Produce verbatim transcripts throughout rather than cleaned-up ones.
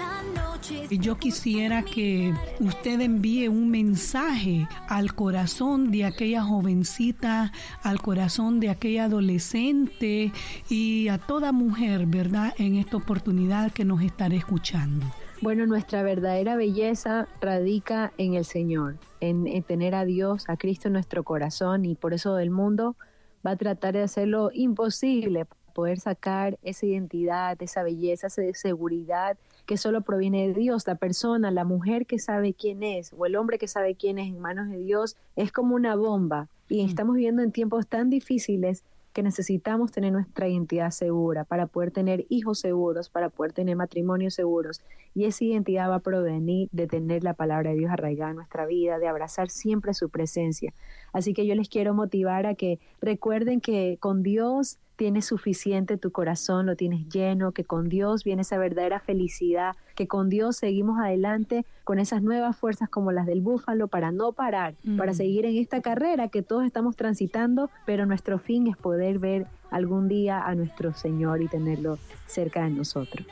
Yo quisiera que usted envíe un mensaje al corazón de aquella jovencita, al corazón de aquella adolescente y a toda mujer, ¿verdad?, en esta oportunidad que nos estará escuchando. Bueno, nuestra verdadera belleza radica en el Señor, en, en tener a Dios, a Cristo en nuestro corazón, y por eso el mundo va a tratar de hacer lo imposible para poder sacar esa identidad, esa belleza, esa seguridad que solo proviene de Dios. La persona, la mujer que sabe quién es, o el hombre que sabe quién es en manos de Dios, es como una bomba. Y mm. estamos viviendo en tiempos tan difíciles que necesitamos tener nuestra identidad segura para poder tener hijos seguros, para poder tener matrimonios seguros. Y esa identidad va a provenir de tener la palabra de Dios arraigada en nuestra vida, de abrazar siempre su presencia. Así que yo les quiero motivar a que recuerden que con Dios tienes suficiente tu corazón, lo tienes lleno, que con Dios viene esa verdadera felicidad, que con Dios seguimos adelante con esas nuevas fuerzas como las del búfalo para no parar, mm. para seguir en esta carrera que todos estamos transitando, pero nuestro fin es poder ver algún día a nuestro Señor y tenerlo cerca de nosotros.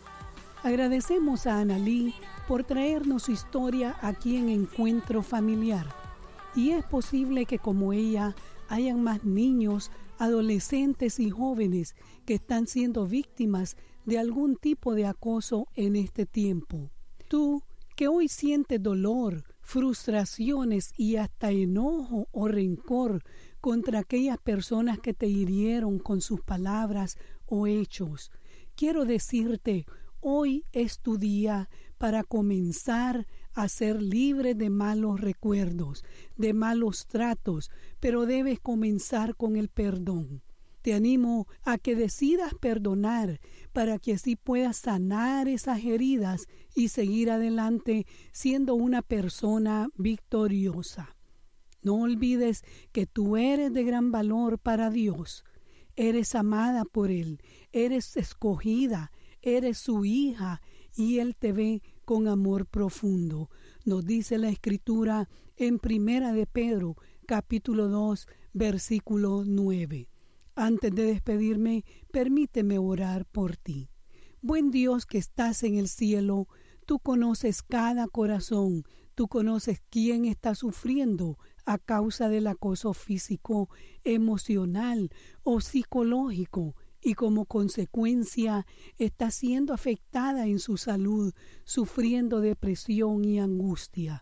Agradecemos a Analí por traernos su historia aquí en Encuentro Familiar. Y es posible que como ella hayan más niños, adolescentes y jóvenes que están siendo víctimas de algún tipo de acoso en este tiempo. Tú, que hoy sientes dolor, frustraciones y hasta enojo o rencor contra aquellas personas que te hirieron con sus palabras o hechos, quiero decirte, hoy es tu día para comenzar a ser libre de malos recuerdos, de malos tratos, pero debes comenzar con el perdón. Te animo a que decidas perdonar para que así puedas sanar esas heridas y seguir adelante siendo una persona victoriosa. No olvides que tú eres de gran valor para Dios. Eres amada por Él, eres escogida, eres su hija y Él te ve con amor profundo. Nos dice la Escritura en Primera de Pedro, capítulo dos, versículo nueve. Antes de despedirme, permíteme orar por ti. Buen Dios que estás en el cielo, tú conoces cada corazón, tú conoces quién está sufriendo a causa del acoso físico, emocional o psicológico, y como consecuencia está siendo afectada en su salud, sufriendo depresión y angustia.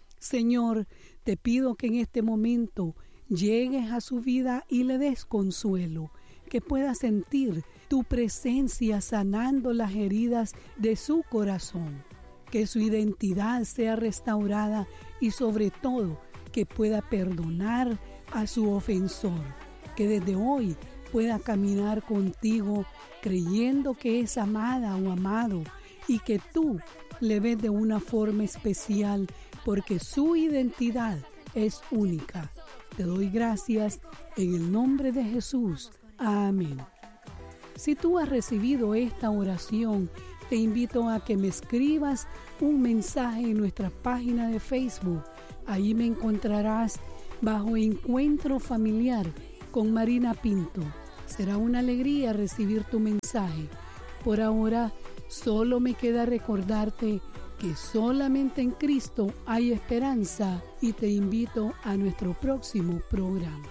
Señor, te pido que en este momento llegues a su vida y le des consuelo, que pueda sentir tu presencia sanando las heridas de su corazón, que su identidad sea restaurada y sobre todo que pueda perdonar a su ofensor, que desde hoy pueda caminar contigo creyendo que es amada o amado y que tú le ves de una forma especial porque su identidad es única. Te doy gracias en el nombre de Jesús. Amén. Si tú has recibido esta oración, te invito a que me escribas un mensaje en nuestra página de Facebook. Ahí me encontrarás bajo Encuentro Familiar con Marina Pinto. Será una alegría recibir tu mensaje. Por ahora, solo me queda recordarte que solamente en Cristo hay esperanza y te invito a nuestro próximo programa.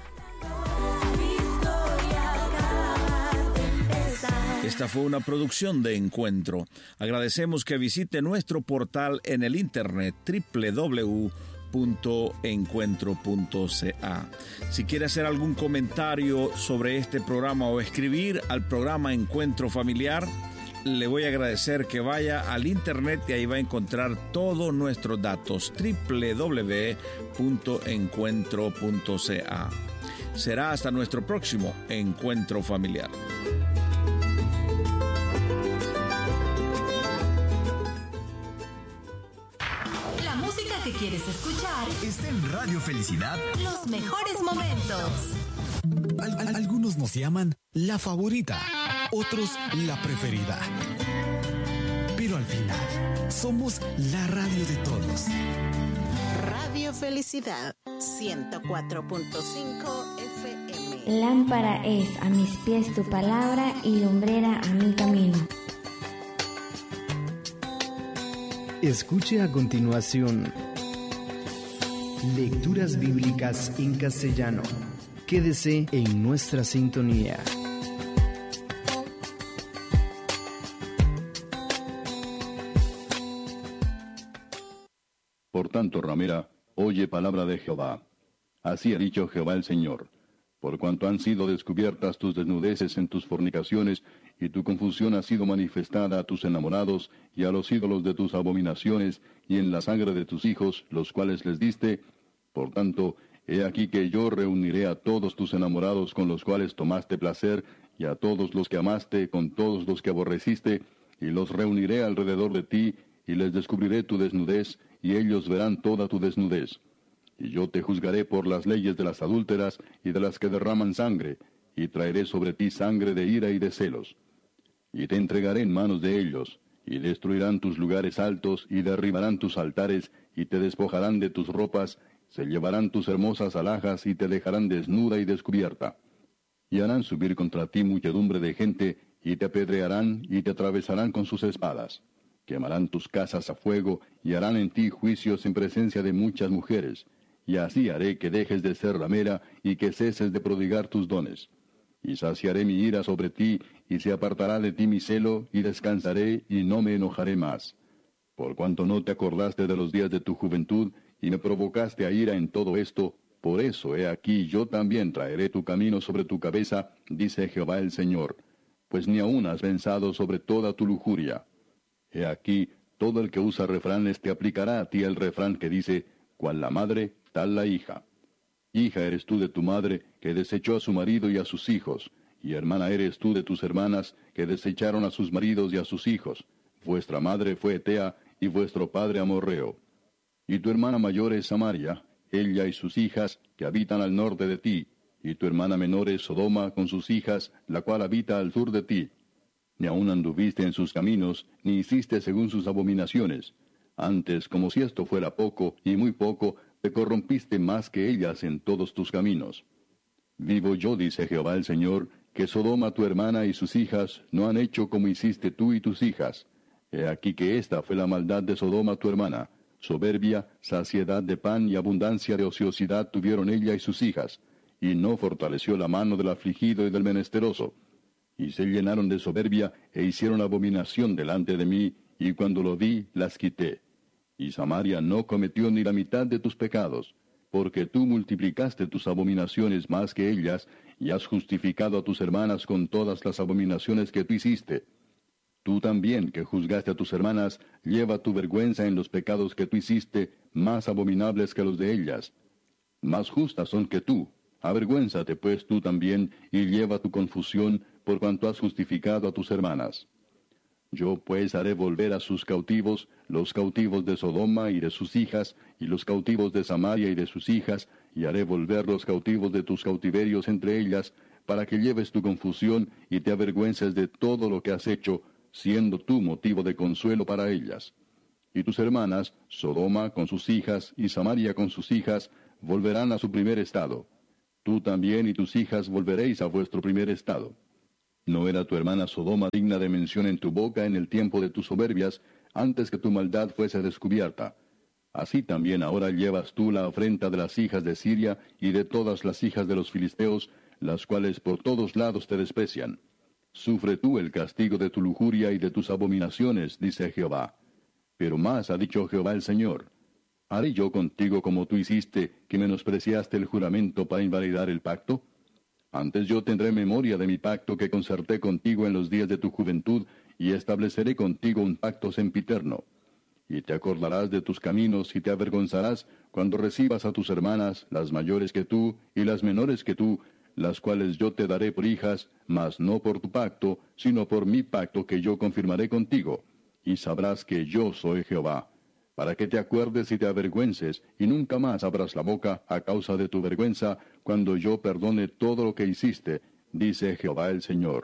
Esta fue una producción de Encuentro. Agradecemos que visite nuestro portal en el internet doble u doble u doble u punto encuentro punto c a. Si quiere hacer algún comentario sobre este programa o escribir al programa Encuentro Familiar, le voy a agradecer que vaya al internet y ahí va a encontrar todos nuestros datos doble u doble u doble u punto encuentro punto c a. Será hasta nuestro próximo Encuentro Familiar. Que quieres escuchar está en Radio Felicidad. Los mejores momentos. Al, al, algunos nos llaman la favorita, otros la preferida. Pero al final, somos la radio de todos. Radio Felicidad ciento cuatro punto cinco F M. Lámpara es a mis pies tu palabra y lumbrera a mi camino. Escuche a continuación lecturas bíblicas en castellano. Quédese en nuestra sintonía. Por tanto, ramera, oye palabra de Jehová. Así ha dicho Jehová el Señor. Por cuanto han sido descubiertas tus desnudeces en tus fornicaciones, y tu confusión ha sido manifestada a tus enamorados, y a los ídolos de tus abominaciones, y en la sangre de tus hijos, los cuales les diste, por tanto, he aquí que yo reuniré a todos tus enamorados con los cuales tomaste placer, y a todos los que amaste con todos los que aborreciste, y los reuniré alrededor de ti, y les descubriré tu desnudez, y ellos verán toda tu desnudez. Y yo te juzgaré por las leyes de las adúlteras y de las que derraman sangre, y traeré sobre ti sangre de ira y de celos. Y te entregaré en manos de ellos, y destruirán tus lugares altos, y derribarán tus altares, y te despojarán de tus ropas, se llevarán tus hermosas alhajas, y te dejarán desnuda y descubierta. Y harán subir contra ti muchedumbre de gente, y te apedrearán, y te atravesarán con sus espadas. Quemarán tus casas a fuego, y harán en ti juicios en presencia de muchas mujeres. Y así haré que dejes de ser ramera, y que ceses de prodigar tus dones. Y saciaré mi ira sobre ti, y se apartará de ti mi celo, y descansaré, y no me enojaré más. Por cuanto no te acordaste de los días de tu juventud, y me provocaste a ira en todo esto, por eso he aquí yo también traeré tu camino sobre tu cabeza, dice Jehová el Señor, pues ni aún has pensado sobre toda tu lujuria. He aquí, todo el que usa refranes te aplicará a ti el refrán que dice, cual la madre, tal la hija. Hija eres tú de tu madre, que desechó a su marido y a sus hijos, y hermana eres tú de tus hermanas, que desecharon a sus maridos y a sus hijos. Vuestra madre fue Etea, y vuestro padre Amorreo. Y tu hermana mayor es Samaria, ella y sus hijas, que habitan al norte de ti, y tu hermana menor es Sodoma con sus hijas, la cual habita al sur de ti. Ni aun anduviste en sus caminos, ni hiciste según sus abominaciones. Antes, como si esto fuera poco, y muy poco, te corrompiste más que ellas en todos tus caminos. Vivo yo, dice Jehová el Señor, que Sodoma tu hermana y sus hijas no han hecho como hiciste tú y tus hijas. He aquí que esta fue la maldad de Sodoma tu hermana. Soberbia, saciedad de pan y abundancia de ociosidad tuvieron ella y sus hijas, y no fortaleció la mano del afligido y del menesteroso. Y se llenaron de soberbia e hicieron abominación delante de mí, y cuando lo vi, las quité. Y Samaria no cometió ni la mitad de tus pecados, porque tú multiplicaste tus abominaciones más que ellas, y has justificado a tus hermanas con todas las abominaciones que tú hiciste. Tú también, que juzgaste a tus hermanas, lleva tu vergüenza en los pecados que tú hiciste, más abominables que los de ellas. Más justas son que tú. Avergüénzate pues tú también, y lleva tu confusión, por cuanto has justificado a tus hermanas. Yo pues haré volver a sus cautivos, los cautivos de Sodoma y de sus hijas, y los cautivos de Samaria y de sus hijas, y haré volver los cautivos de tus cautiverios entre ellas, para que lleves tu confusión y te avergüences de todo lo que has hecho, siendo tú motivo de consuelo para ellas. Y tus hermanas, Sodoma con sus hijas y Samaria con sus hijas, volverán a su primer estado. Tú también y tus hijas volveréis a vuestro primer estado. ¿No era tu hermana Sodoma digna de mención en tu boca en el tiempo de tus soberbias, antes que tu maldad fuese descubierta? Así también ahora llevas tú la afrenta de las hijas de Siria y de todas las hijas de los filisteos, las cuales por todos lados te desprecian. Sufre tú el castigo de tu lujuria y de tus abominaciones, dice Jehová. Pero más ha dicho Jehová el Señor. ¿Haré yo contigo como tú hiciste, que menospreciaste el juramento para invalidar el pacto? Antes yo tendré memoria de mi pacto que concerté contigo en los días de tu juventud, y estableceré contigo un pacto sempiterno. Y te acordarás de tus caminos y te avergonzarás cuando recibas a tus hermanas, las mayores que tú y las menores que tú, las cuales yo te daré por hijas, mas no por tu pacto, sino por mi pacto que yo confirmaré contigo. Y sabrás que yo soy Jehová, para que te acuerdes y te avergüences, y nunca más abras la boca a causa de tu vergüenza, cuando yo perdone todo lo que hiciste, dice Jehová el Señor.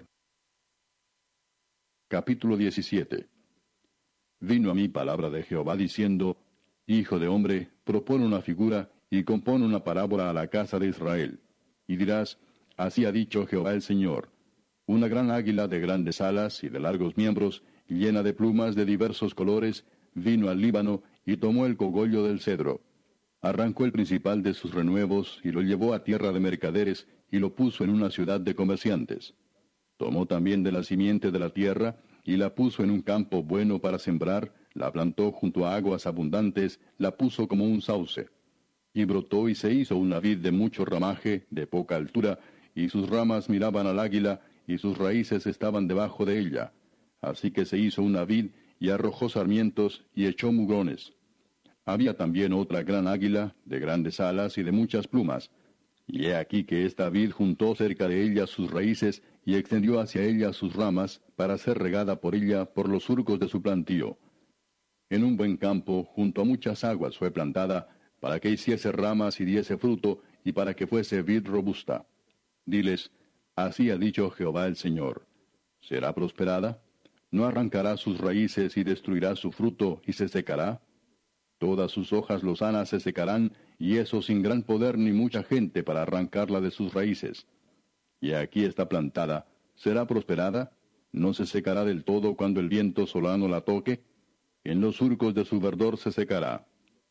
Capítulo diecisiete. Vino a mí palabra de Jehová diciendo, Hijo de hombre, propone una figura, y compone una parábola a la casa de Israel. Y dirás, así ha dicho Jehová el Señor, una gran águila de grandes alas y de largos miembros, llena de plumas de diversos colores, vino al Líbano y tomó el cogollo del cedro. Arrancó el principal de sus renuevos y lo llevó a tierra de mercaderes y lo puso en una ciudad de comerciantes. Tomó también de la simiente de la tierra y la puso en un campo bueno para sembrar, la plantó junto a aguas abundantes, la puso como un sauce. Y brotó y se hizo una vid de mucho ramaje, de poca altura, y sus ramas miraban al águila, y sus raíces estaban debajo de ella. Así que se hizo una vid, y arrojó sarmientos, y echó mugrones. Había también otra gran águila, de grandes alas y de muchas plumas. Y he aquí que esta vid juntó cerca de ella sus raíces, y extendió hacia ella sus ramas, para ser regada por ella por los surcos de su plantío. En un buen campo, junto a muchas aguas fue plantada, para que hiciese ramas y diese fruto, y para que fuese vid robusta. Diles, así ha dicho Jehová el Señor. ¿Será prosperada? ¿No arrancará sus raíces y destruirá su fruto y se secará? Todas sus hojas lozanas se secarán, y eso sin gran poder ni mucha gente para arrancarla de sus raíces. Y aquí está plantada, ¿será prosperada? ¿No se secará del todo cuando el viento solano la toque? En los surcos de su verdor se secará.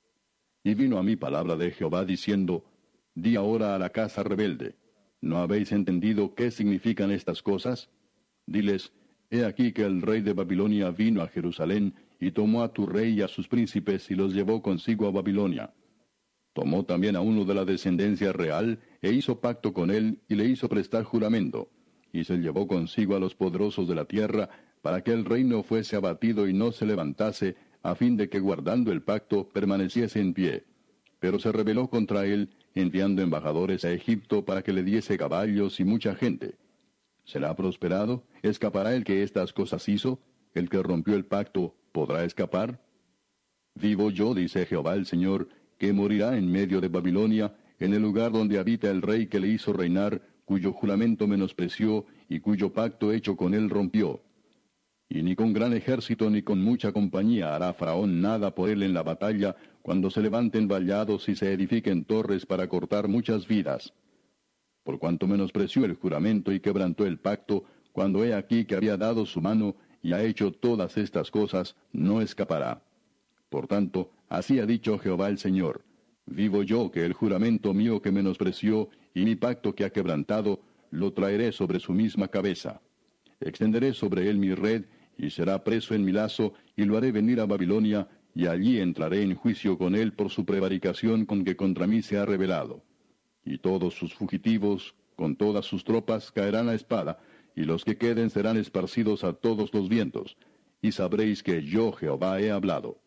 Y vino a mí palabra de Jehová diciendo, di ahora a la casa rebelde, ¿no habéis entendido qué significan estas cosas? Diles, he aquí que el rey de Babilonia vino a Jerusalén, y tomó a tu rey y a sus príncipes, y los llevó consigo a Babilonia. Tomó también a uno de la descendencia real, e hizo pacto con él, y le hizo prestar juramento, y se llevó consigo a los poderosos de la tierra, para que el reino fuese abatido y no se levantase, a fin de que guardando el pacto permaneciese en pie. Pero se rebeló contra él, enviando embajadores a Egipto para que le diese caballos y mucha gente. ¿Será prosperado? ¿Escapará el que estas cosas hizo? ¿El que rompió el pacto podrá escapar? Vivo yo, dice Jehová el Señor, que morirá en medio de Babilonia, en el lugar donde habita el rey que le hizo reinar, cuyo juramento menospreció y cuyo pacto hecho con él rompió. Y ni con gran ejército ni con mucha compañía hará Faraón nada por él en la batalla, cuando se levanten vallados y se edifiquen torres para cortar muchas vidas. Por cuanto menospreció el juramento y quebrantó el pacto, cuando he aquí que había dado su mano y ha hecho todas estas cosas, no escapará. Por tanto, así ha dicho Jehová el Señor, vivo yo que el juramento mío que menospreció y mi pacto que ha quebrantado, lo traeré sobre su misma cabeza. Extenderé sobre él mi red, y será preso en mi lazo, y lo haré venir a Babilonia, y allí entraré en juicio con él por su prevaricación con que contra mí se ha rebelado. Y todos sus fugitivos, con todas sus tropas, caerán a espada, y los que queden serán esparcidos a todos los vientos, y sabréis que yo Jehová he hablado.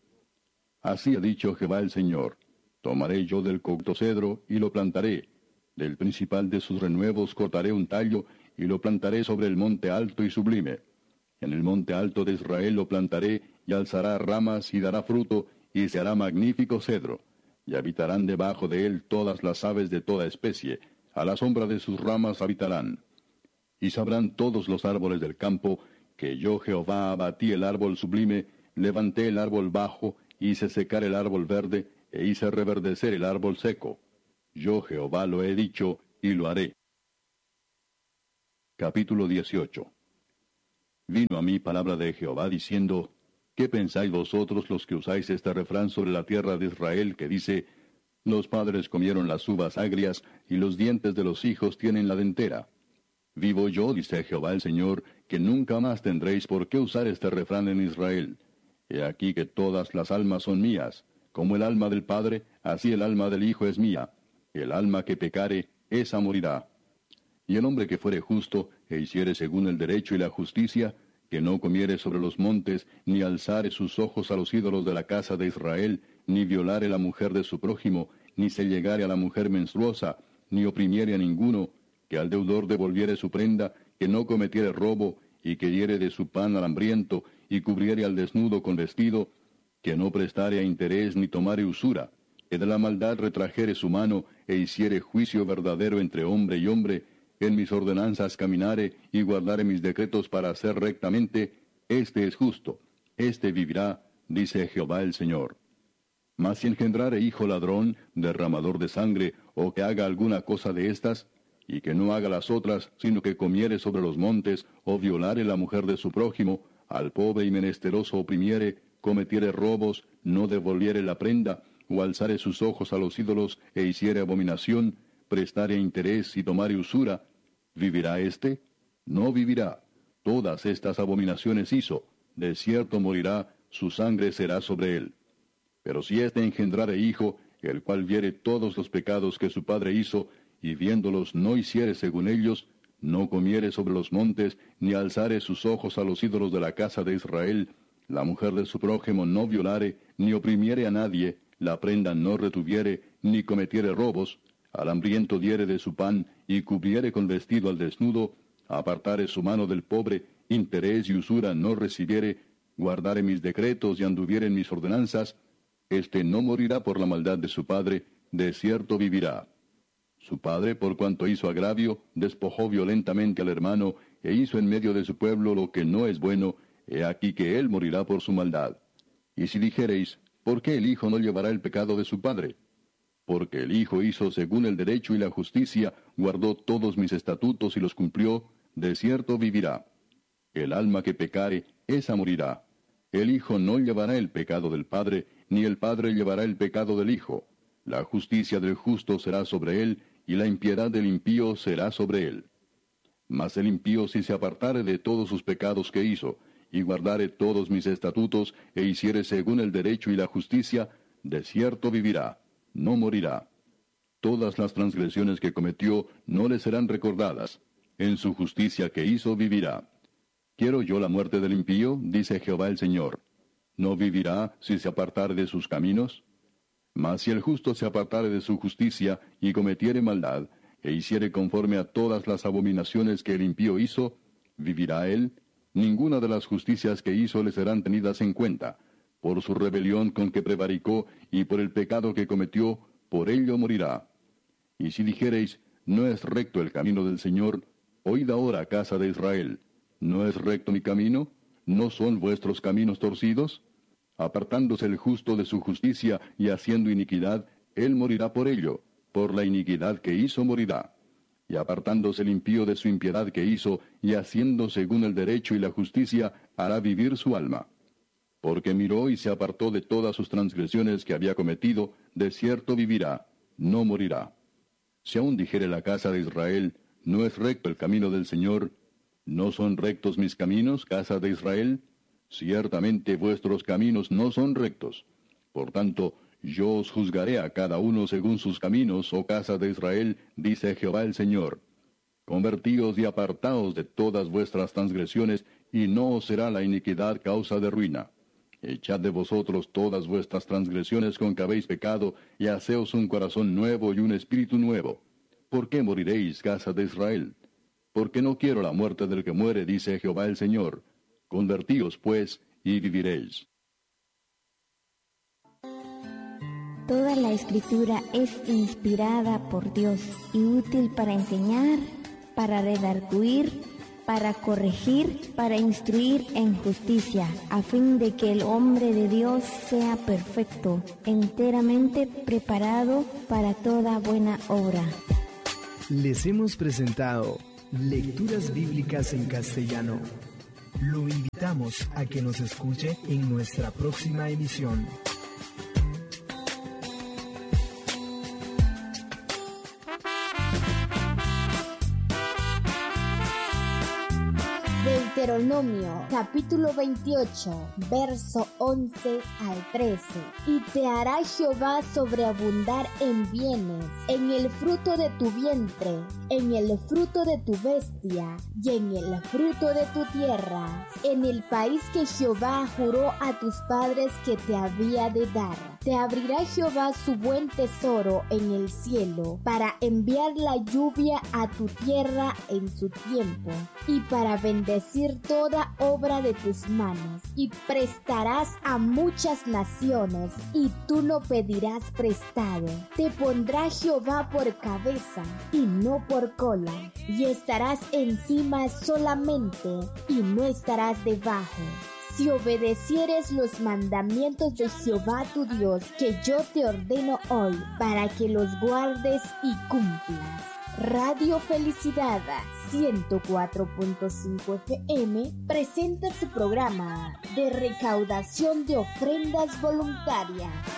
Así ha dicho Jehová el Señor, tomaré yo del cocto cedro, y lo plantaré, del principal de sus renuevos cortaré un tallo, y lo plantaré sobre el monte alto y sublime. En el monte alto de Israel lo plantaré, y alzará ramas y dará fruto, y se hará magnífico cedro. Y habitarán debajo de él todas las aves de toda especie, a la sombra de sus ramas habitarán. Y sabrán todos los árboles del campo, que yo Jehová abatí el árbol sublime, levanté el árbol bajo, hice secar el árbol verde, e hice reverdecer el árbol seco. Yo Jehová lo he dicho, y lo haré. Capítulo dieciocho. Vino a mí palabra de Jehová diciendo, ¿qué pensáis vosotros los que usáis este refrán sobre la tierra de Israel que dice, los padres comieron las uvas agrias, y los dientes de los hijos tienen la dentera? Vivo yo, dice Jehová el Señor, que nunca más tendréis por qué usar este refrán en Israel. He aquí que todas las almas son mías, como el alma del Padre, así el alma del Hijo es mía. El alma que pecare, esa morirá. Y el hombre que fuere justo, e hiciere según el derecho y la justicia, que no comiere sobre los montes, ni alzare sus ojos a los ídolos de la casa de Israel, ni violare la mujer de su prójimo, ni se llegare a la mujer menstruosa, ni oprimiere a ninguno, que al deudor devolviere su prenda, que no cometiere robo, y que diere de su pan al hambriento, y cubriere al desnudo con vestido, que no prestare a interés ni tomare usura, que de la maldad retrajere su mano, e hiciere juicio verdadero entre hombre y hombre, en mis ordenanzas caminare, y guardare mis decretos para hacer rectamente, este es justo, este vivirá, dice Jehová el Señor. Mas si engendrare hijo ladrón, derramador de sangre, o que haga alguna cosa de estas, y que no haga las otras, sino que comiere sobre los montes, o violare la mujer de su prójimo, al pobre y menesteroso oprimiere, cometiere robos, no devolviere la prenda, o alzare sus ojos a los ídolos e hiciere abominación, prestare interés y tomare usura, ¿vivirá éste? No vivirá. Todas estas abominaciones hizo, de cierto morirá, su sangre será sobre él. Pero si éste engendrare hijo, el cual viere todos los pecados que su padre hizo, y viéndolos no hiciere según ellos, no comiere sobre los montes, ni alzare sus ojos a los ídolos de la casa de Israel, la mujer de su prójimo no violare, ni oprimiere a nadie, la prenda no retuviere, ni cometiere robos, al hambriento diere de su pan, y cubriere con vestido al desnudo, apartare su mano del pobre, interés y usura no recibiere, guardare mis decretos y anduviere en mis ordenanzas, éste no morirá por la maldad de su padre, de cierto vivirá. Su padre, por cuanto hizo agravio, despojó violentamente al hermano, e hizo en medio de su pueblo lo que no es bueno, he aquí que él morirá por su maldad. Y si dijereis, ¿por qué el hijo no llevará el pecado de su padre? Porque el hijo hizo según el derecho y la justicia, guardó todos mis estatutos y los cumplió, de cierto vivirá. El alma que pecare, esa morirá. El hijo no llevará el pecado del padre, ni el padre llevará el pecado del hijo. La justicia del justo será sobre él, y la impiedad del impío será sobre él. Mas el impío si se apartare de todos sus pecados que hizo, y guardare todos mis estatutos, e hiciere según el derecho y la justicia, de cierto vivirá, no morirá. Todas las transgresiones que cometió no le serán recordadas. En su justicia que hizo vivirá. ¿Quiero yo la muerte del impío? Dice Jehová el Señor. ¿No vivirá si se apartare de sus caminos? Mas si el justo se apartare de su justicia, y cometiere maldad, e hiciere conforme a todas las abominaciones que el impío hizo, ¿vivirá él? Ninguna de las justicias que hizo le serán tenidas en cuenta. Por su rebelión con que prevaricó, y por el pecado que cometió, por ello morirá. Y si dijereis, no es recto el camino del Señor, oíd ahora, casa de Israel, ¿no es recto mi camino? ¿No son vuestros caminos torcidos? Apartándose el justo de su justicia y haciendo iniquidad, él morirá por ello, por la iniquidad que hizo morirá. Y apartándose el impío de su impiedad que hizo, y haciendo según el derecho y la justicia, hará vivir su alma. Porque miró y se apartó de todas sus transgresiones que había cometido, de cierto vivirá, no morirá. Si aún dijere la casa de Israel, ¿no es recto el camino del Señor? ¿No son rectos mis caminos, casa de Israel? Ciertamente vuestros caminos no son rectos. Por tanto, yo os juzgaré a cada uno según sus caminos, oh casa de Israel, dice Jehová el Señor. Convertíos y apartaos de todas vuestras transgresiones, y no os será la iniquidad causa de ruina. Echad de vosotros todas vuestras transgresiones con que habéis pecado, y haceos un corazón nuevo y un espíritu nuevo. ¿Por qué moriréis, casa de Israel? Porque no quiero la muerte del que muere, dice Jehová el Señor. Convertíos, pues, y viviréis. Toda la Escritura es inspirada por Dios y útil para enseñar, para redarguir, para corregir, para instruir en justicia, a fin de que el hombre de Dios sea perfecto, enteramente preparado para toda buena obra. Les hemos presentado Lecturas Bíblicas en Castellano. Lo invitamos a que nos escuche en nuestra próxima emisión. Deuteronomio, capítulo veintiocho, verso once al trece. Y te hará Jehová sobreabundar en bienes, en el fruto de tu vientre, en el fruto de tu bestia, y en el fruto de tu tierra, en el país que Jehová juró a tus padres que te había de dar. Te abrirá Jehová su buen tesoro en el cielo, para enviar la lluvia a tu tierra en su tiempo, y para bendecir toda obra de tus manos, y prestarás a muchas naciones, y tú no pedirás prestado. Te pondrá Jehová por cabeza, y no por cola, y estarás encima solamente, y no estarás debajo. Si obedecieres los mandamientos de Jehová tu Dios, que yo te ordeno hoy, para que los guardes y cumplas. Radio Felicidad ciento cuatro punto cinco F M presenta su programa de recaudación de ofrendas voluntarias.